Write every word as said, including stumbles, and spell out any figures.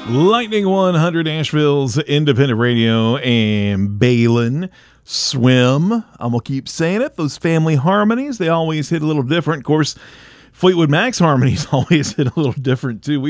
Lightning one hundred, Asheville's independent radio, and Balin Swim. I'm going to keep saying it. Those family harmonies, they always hit a little different. Of course, Fleetwood Mac's harmonies always hit a little different, too. We